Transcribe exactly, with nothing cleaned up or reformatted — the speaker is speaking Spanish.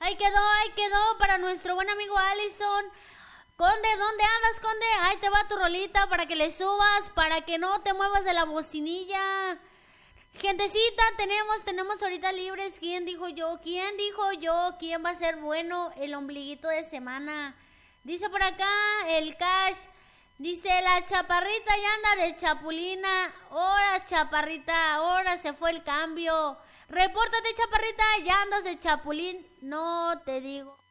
Ahí quedó, ahí quedó para nuestro buen amigo Allison. Conde, ¿dónde andas, Conde? Ahí te va tu rolita para que le subas, para que no te muevas de la bocinilla. Gentecita, tenemos, tenemos ahorita libres. ¿Quién dijo yo? ¿Quién dijo yo? ¿Quién va a ser bueno el ombliguito de semana? Dice por acá el Cash. Dice la chaparrita ya anda de chapulina. Ahora, chaparrita, ahora se fue el cambio. Repórtate, chaparrita, ya andas de chapulín. No te digo.